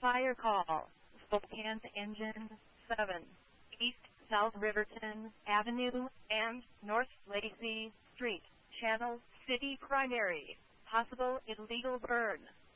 Fire call. Spokane Engine 7. East South Riverton Avenue and North Lacey Street. Channel City Primary. Possible illegal burn.